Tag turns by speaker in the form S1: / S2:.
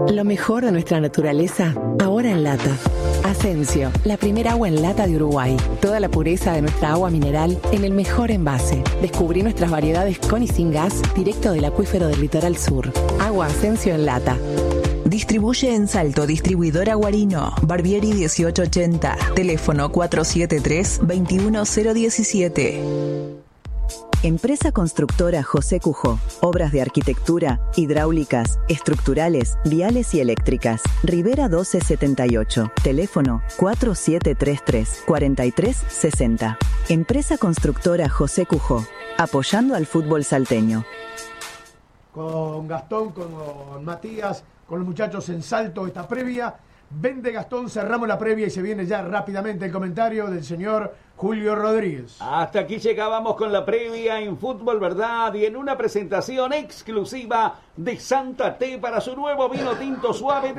S1: Lo mejor de nuestra naturaleza, ahora en lata. Asensio, la primera agua en lata de Uruguay. Toda la pureza de nuestra agua mineral en el mejor envase. Descubrí nuestras variedades con y sin gas, directo del acuífero del litoral sur. Agua Asensio en lata.
S2: Distribuye en Salto Distribuidora Guarino, Barbieri 1880, teléfono 473-21017.
S3: Empresa Constructora José Cujó. Obras de arquitectura, hidráulicas, estructurales, viales y eléctricas. Rivera 1278. Teléfono 4733-4360. Empresa Constructora José Cujó. Apoyando al fútbol salteño.
S4: Con Gastón, con Matías, con los muchachos en Salto esta previa. Vende Gastón, cerramos la previa y se viene ya rápidamente el comentario del señor Julio Rodríguez.
S5: Hasta aquí llegábamos con la previa en Fútbol Verdad y en una presentación exclusiva de Santa Té para su nuevo vino tinto suave